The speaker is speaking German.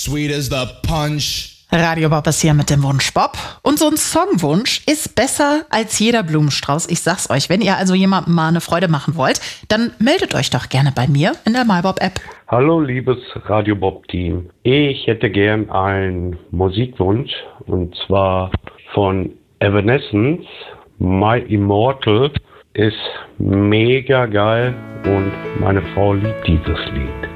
sweet as the punch. Radio Bob ist hier mit dem Wunsch Bob. Und so ein Songwunsch ist besser als jeder Blumenstrauß. Ich sag's euch, wenn ihr also jemandem mal eine Freude machen wollt, dann meldet euch doch gerne bei mir in der MyBob-App. Hallo liebes Radio Bob-Team. Ich hätte gern einen Musikwunsch und zwar von Evanescence. My Immortal ist mega geil und meine Frau liebt dieses Lied.